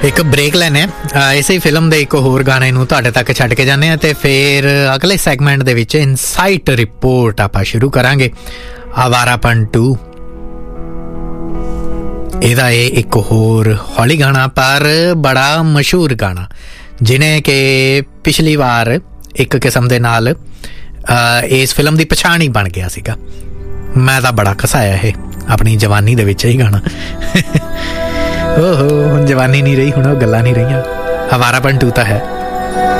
ਇੱਕ ਬ੍ਰੇਕ ਲੈਣੇ ਇਸੇ ਫਿਲਮ ਦੇ ਇੱਕ ਹੋਰ ਗਾਣੇ ਨੂੰ ਤੁਹਾਡੇ ਤੱਕ ਛੱਡ ਕੇ ਜਾਂਦੇ ਹਾਂ ਤੇ ਫਿਰ ਅਗਲੇ ਸੈਗਮੈਂਟ ਦੇ ਵਿੱਚ ਇਨਸਾਈਟ ਰਿਪੋਰਟ ਆਪਾਂ ਸ਼ੁਰੂ ਕਰਾਂਗੇ। ਆਵਾਰਾਪਨ 2 ਇਹਦਾ ਇਹ ਇੱਕ ਹੋਰ ਹੌਲੀ ਗਾਣਾ ਪਰ ਬੜਾ ਮਸ਼ਹੂਰ ਗਾਣਾ, ਜਿਹਨੇ ਕਿ ਪਿਛਲੀ ਵਾਰ ਇੱਕ ਕਿਸਮ ਦੇ ਨਾਲ ਇਸ ਫਿਲਮ ਦੀ ਪਛਾਣ ਹੀ ਬਣ ਗਿਆ ਸੀਗਾ। ਮੈਂ ਤਾਂ ਬੜਾ ਘਸਾਇਆ ਇਹ ਆਪਣੀ ਜਵਾਨੀ ਦੇ ਵਿੱਚ ਹੀ ਗਾਣਾ। ਓਹੋ ਹੁਣ ਜਵਾਨੀ ਨਹੀਂ ਰਹੀ, ਹੁਣ ਉਹ ਗੱਲਾਂ ਨਹੀਂ ਰਹੀਆਂ। ਆਵਾਰਾਪਨ 2 ਤਾਂ ਹੈ।